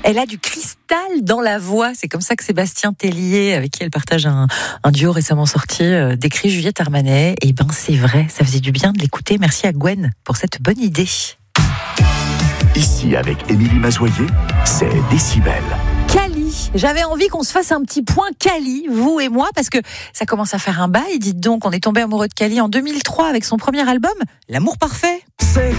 Elle a du cristal dans la voix. C'est comme ça que Sébastien Tellier, avec qui elle partage un duo récemment sorti, décrit Juliette Armanet. Et ben c'est vrai, ça faisait du bien de l'écouter. Merci à Gwen pour cette bonne idée. Ici, avec Émilie Mazoyer, c'est Décibel. Cali, j'avais envie qu'on se fasse un petit point Cali, vous et moi, parce que ça commence à faire un bail. Dites donc, on est tombé amoureux de Cali en 2003 avec son premier album, L'amour parfait.